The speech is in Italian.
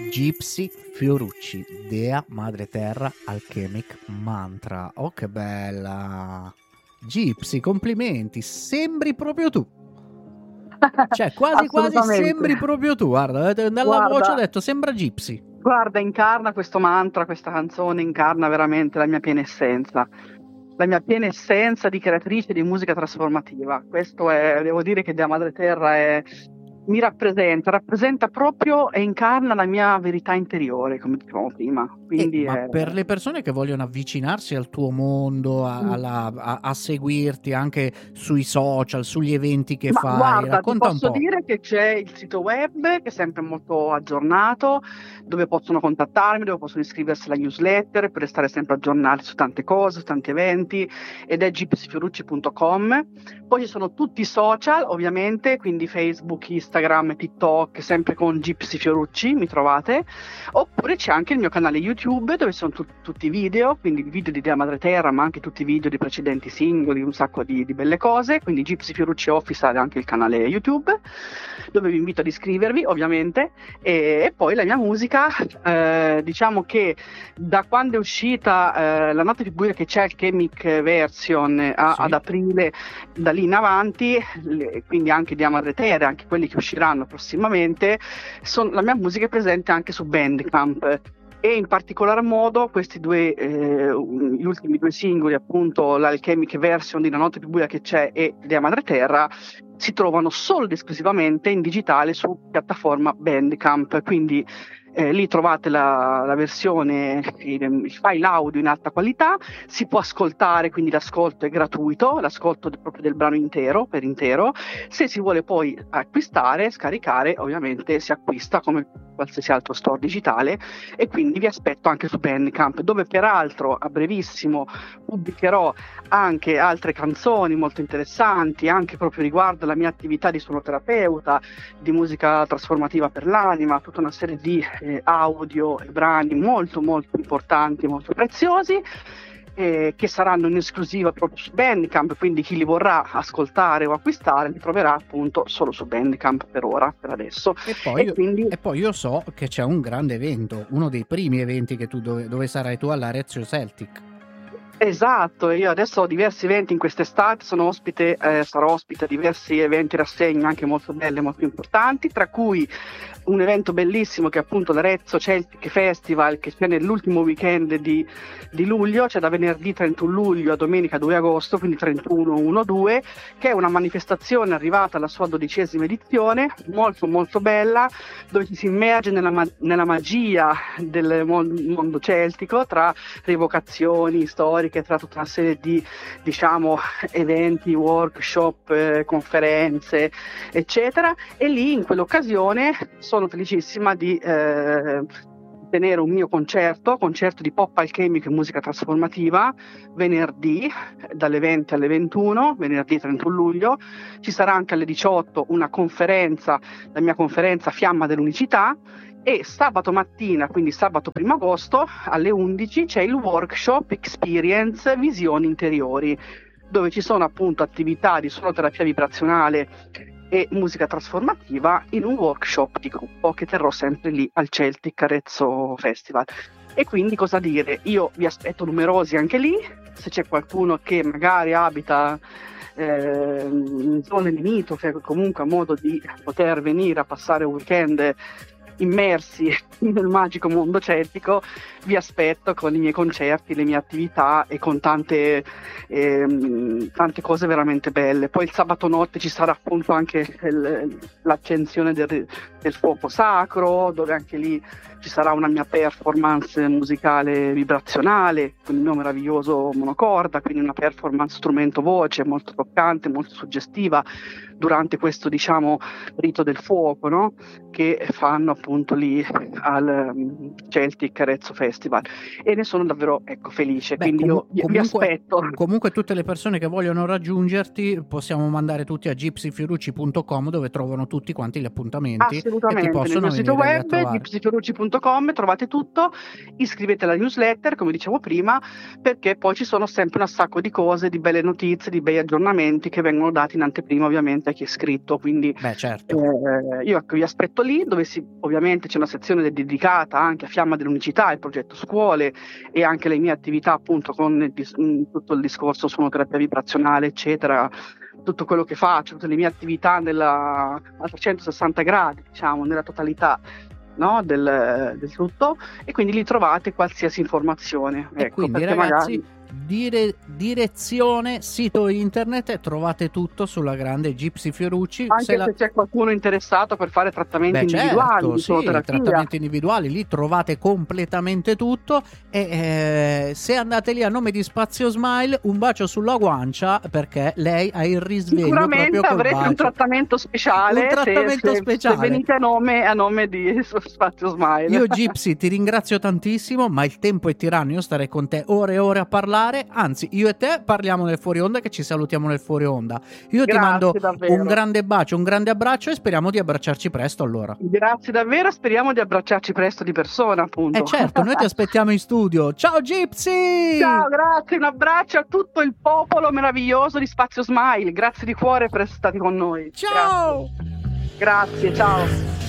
Gypsy Fiorucci, Dea Madre Terra Alchemic Mantra. Oh, che bella! Gypsy, complimenti, sembri proprio tu. Cioè, quasi sembri proprio tu. Guarda, dalla voce ho detto sembra Gypsy. Guarda, incarna questo mantra, questa canzone incarna veramente la mia piena essenza. La mia piena essenza di creatrice di musica trasformativa. Questo è, devo dire che Dea Madre Terra mi rappresenta proprio e incarna la mia verità interiore, come dicevamo prima. Quindi ma per le persone che vogliono avvicinarsi al tuo mondo, a seguirti anche sui social, sugli eventi che fai, guarda, racconta ti posso un po'. dire che c'è il sito web che è sempre molto aggiornato, dove possono contattarmi, dove possono iscriversi alla newsletter per restare sempre aggiornati su tante cose, su tanti eventi, ed è gypsyfiorucci.com. Poi ci sono tutti i social, ovviamente, quindi Facebook, Instagram, TikTok, sempre con Gypsy Fiorucci, mi trovate. Oppure c'è anche il mio canale YouTube, dove sono tutti i video, quindi i video di Dea Madre Terra, ma anche tutti i video di precedenti singoli, un sacco di belle cose. Quindi Gypsy Fiorucci Official è anche il canale YouTube, dove vi invito ad iscrivervi, ovviamente. E poi la mia musica, diciamo che da quando è uscita La notte più buia che c'è, Alchemic Version, ad aprile, da lì in avanti, quindi anche Dea Madre Terra, anche quelli che usciranno prossimamente, la mia musica è presente anche su Bandcamp. E in particolar modo questi due, gli ultimi due singoli, appunto l'Alchemic Version di La notte più buia che c'è e Dea Madre Terra, si trovano solo ed esclusivamente in digitale su piattaforma Bandcamp, quindi lì trovate la versione, il file audio in alta qualità, si può ascoltare, quindi l'ascolto è gratuito, l'ascolto proprio del brano intero, per intero. Se si vuole poi acquistare, scaricare, ovviamente si acquista come qualsiasi altro store digitale, e quindi vi aspetto anche su Bandcamp, dove peraltro a brevissimo pubblicherò anche altre canzoni molto interessanti, anche proprio riguardo la mia attività di suonoterapeuta, di musica trasformativa per l'anima, tutta una serie di audio e brani molto molto importanti, molto preziosi, che saranno in esclusiva proprio su Bandcamp, quindi chi li vorrà ascoltare o acquistare li troverà appunto solo su Bandcamp per ora, per adesso. E poi io so che c'è un grande evento, uno dei primi eventi che tu dove sarai tu all'Arezzo Celtic. Esatto, io adesso ho diversi eventi in quest'estate, sarò ospite a diversi eventi, rassegne anche molto belle, molto importanti, tra cui un evento bellissimo che è appunto l'Arezzo Celtic Festival, che c'è nell'ultimo weekend di luglio, cioè da venerdì 31 luglio a domenica 2 agosto, quindi 31-1-2, che è una manifestazione arrivata alla sua 12ª edizione, molto molto bella, dove ci si immerge nella magia del mondo celtico, tra rievocazioni storiche, tra tutta una serie di, diciamo, eventi, workshop, conferenze, eccetera. E lì in quell'occasione sono felicissima di tenere un mio concerto di pop alchemico e musica trasformativa venerdì dalle 20 alle 21, venerdì 31 luglio. Ci sarà anche alle 18 una conferenza, la mia conferenza Fiamma dell'Unicità, e sabato mattina, quindi sabato 1 agosto alle 11, c'è il workshop Experience Visioni Interiori, dove ci sono appunto attività di suonoterapia vibrazionale e musica trasformativa in un workshop di gruppo che terrò sempre lì al Celtic Arezzo Festival. E quindi cosa dire, io vi aspetto numerosi anche lì, se c'è qualcuno che magari abita in zone limitrofe, comunque ha modo di poter venire a passare un weekend immersi nel magico mondo celtico, vi aspetto con i miei concerti, le mie attività e con tante cose veramente belle. Poi il sabato notte ci sarà appunto anche l'accensione del fuoco sacro, dove anche lì ci sarà una mia performance musicale vibrazionale con il mio meraviglioso monocorda, quindi una performance strumento voce molto toccante, molto suggestiva durante questo, diciamo, rito del fuoco, no? Che fanno appunto lì al Celtic Arezzo Festival, e ne sono davvero felice. Quindi io vi aspetto. Comunque tutte le persone che vogliono raggiungerti possiamo mandare tutti a gypsyfiorucci.com, dove trovano tutti quanti gli appuntamenti. Assolutamente, e ti possono nel mio sito venire web gypsyfiorucci.com trovate tutto, iscrivete alla newsletter come dicevo prima, perché poi ci sono sempre un sacco di cose, di belle notizie, di bei aggiornamenti che vengono dati in anteprima ovviamente da chi è iscritto, quindi Beh, certo. io vi aspetto lì, dove ovviamente c'è una sezione dedicata anche a Fiamma dell'Unicità, il progetto scuole e anche le mie attività appunto con tutto il discorso suonoterapia vibrazionale eccetera, tutto quello che faccio, tutte le mie attività a 360 gradi, diciamo, nella totalità, no, del tutto, e quindi lì trovate qualsiasi informazione. E quindi ragazzi, direzione, sito internet, e trovate tutto sulla grande Gypsy Fiorucci. Anche se c'è qualcuno interessato per fare trattamenti individuali, certo, sì, trattamenti individuali, lì trovate completamente tutto. E se andate lì a nome di Spazio Smile, un bacio sulla guancia, perché lei ha il risveglio. Sicuramente proprio col avrete bacio. Un trattamento speciale speciale. se venite a nome di Spazio Smile. Io Gypsy ti ringrazio tantissimo, ma il tempo è tiranno, io starei con te ore e ore a parlare, anzi io e te parliamo nel fuori onda, che ci salutiamo nel fuori onda. Io ti mando davvero un grande bacio, un grande abbraccio, e speriamo di abbracciarci presto allora. Grazie davvero, speriamo di abbracciarci presto di persona, appunto. Certo, noi ti aspettiamo in studio. Ciao Gypsy! Ciao, grazie, un abbraccio a tutto il popolo meraviglioso di Spazio Smile, grazie di cuore per essere stati con noi. Ciao! Grazie, ciao.